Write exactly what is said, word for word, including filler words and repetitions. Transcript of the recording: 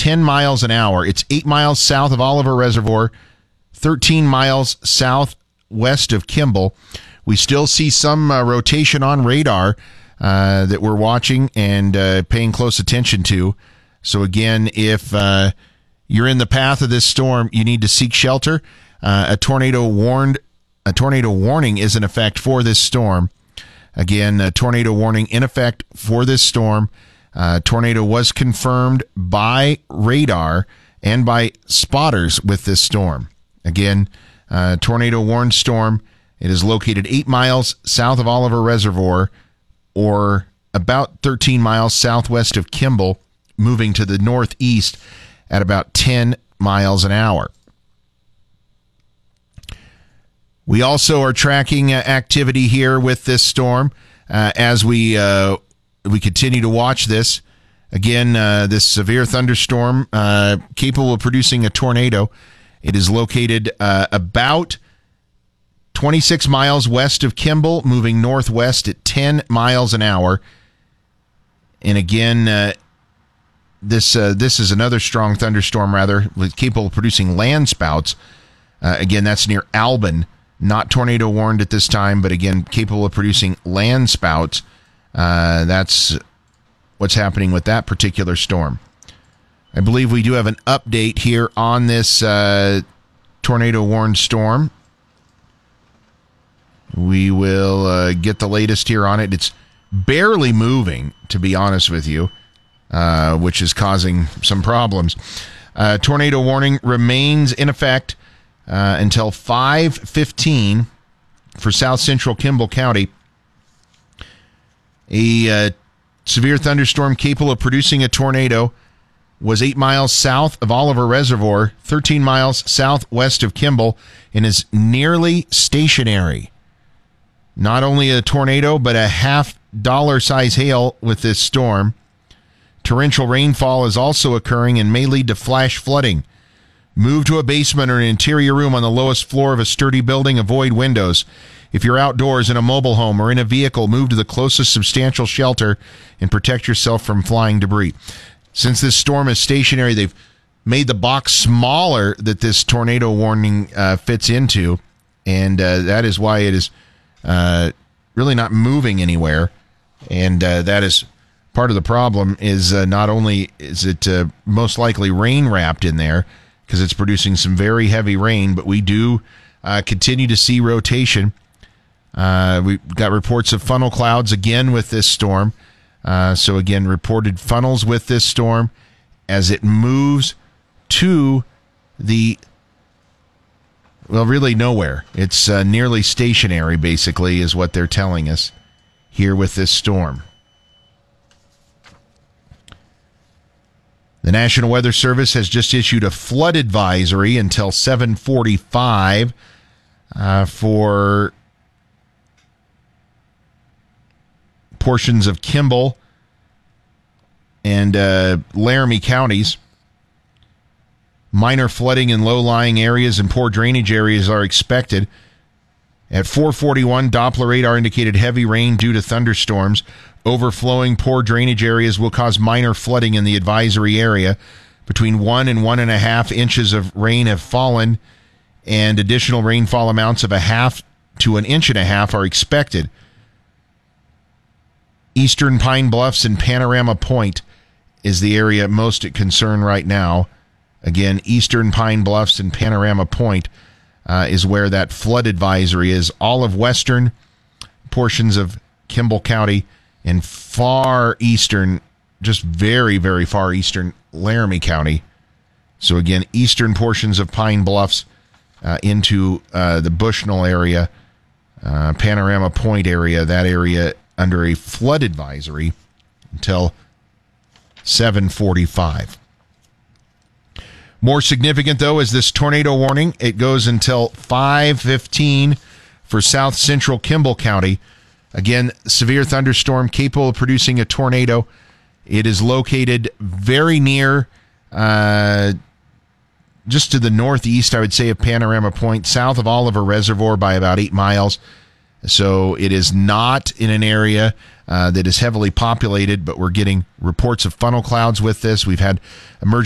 ten miles an hour. It's eight miles south of Oliver Reservoir, thirteen miles southwest of Kimball. We still see some uh, rotation on radar uh, that we're watching and uh, paying close attention to. So again, if uh, you're in the path of this storm, you need to seek shelter. Uh, a tornado warned, a tornado warning is in effect for this storm. Again, a tornado warning in effect for this storm. Uh, tornado was confirmed by radar and by spotters with this storm. Again, uh, tornado warned storm. It is located eight miles south of Oliver Reservoir, or about thirteen miles southwest of Kimball, moving to the northeast at about ten miles an hour. We also are tracking uh, activity here with this storm uh, as we uh, we continue to watch this. Again, uh, this severe thunderstorm uh, capable of producing a tornado. It is located uh, about twenty-six miles west of Kimball, moving northwest at ten miles an hour. And again, uh, this uh, this is another strong thunderstorm, rather, capable of producing land spouts. Uh, again, that's near Albin. Not tornado warned at this time, but again, capable of producing land spouts. Uh, that's what's happening with that particular storm. I believe we do have an update here on this uh, tornado warned storm. We will uh, get the latest here on it. It's barely moving, to be honest with you, uh, which is causing some problems. Uh, tornado warning remains in effect Uh, until five fifteen for south central Kimball County. A uh, severe thunderstorm capable of producing a tornado was eight miles south of Oliver Reservoir, thirteen miles southwest of Kimball, and is nearly stationary. Not only a tornado, but a half dollar size hail with this storm. Torrential rainfall is also occurring and may lead to flash flooding. Move to a basement or an interior room on the lowest floor of a sturdy building. Avoid windows. If you're outdoors in a mobile home or in a vehicle, move to the closest substantial shelter and protect yourself from flying debris. Since this storm is stationary, they've made the box smaller that this tornado warning uh, fits into, and uh, that is why it is uh, really not moving anywhere. And uh, that is part of the problem. Is uh, not only is it uh, most likely rain wrapped in there, because it's producing some very heavy rain, but we do uh, continue to see rotation. Uh, we've got reports of funnel clouds again with this storm. Uh, so again, reported funnels with this storm as it moves to the, well, really nowhere. It's uh, nearly stationary, basically, is what they're telling us here with this storm. The National Weather Service has just issued a flood advisory until seven forty-five uh, for portions of Kimball and uh, Laramie counties. Minor flooding in low-lying areas and poor drainage areas are expected. At four forty-one, Doppler radar indicated heavy rain due to thunderstorms. Overflowing poor drainage areas will cause minor flooding in the advisory area. Between one and one and a half inches of rain have fallen, and additional rainfall amounts of a half to an inch and a half are expected. Eastern Pine Bluffs and Panorama Point is the area most at concern right now. Again, Eastern Pine Bluffs and Panorama Point uh, is where that flood advisory is. All of western portions of Kimball County and far eastern, just very, very far eastern Laramie County. So again, eastern portions of Pine Bluffs uh, into uh, the Bushnell area, uh, Panorama Point area, that area under a flood advisory until seven forty-five. More significant, though, is this tornado warning. It goes until five fifteen for south central Kimball County. Again, severe thunderstorm capable of producing a tornado. It is located very near, uh, just to the northeast, I would say, of Panorama Point, south of Oliver Reservoir by about eight miles. So it is not in an area uh, that is heavily populated, but we're getting reports of funnel clouds with this. We've had emergency